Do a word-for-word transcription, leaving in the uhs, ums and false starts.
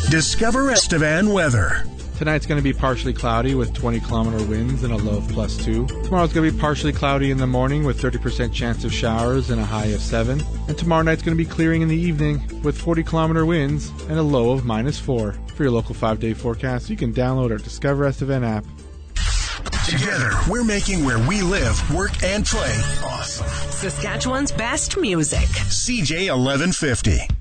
Discover Estevan weather. Tonight's going to be partially cloudy with twenty kilometer winds and a low of plus two. Tomorrow's going to be partially cloudy in the morning with thirty percent chance of showers and a high of seven. And tomorrow night's going to be clearing in the evening with forty kilometer winds and a low of minus four. For your local five-day forecast, you can download our Discover Estevan app. Together, we're making where we live, work, and play awesome. Saskatchewan's best music. C J eleven fifty.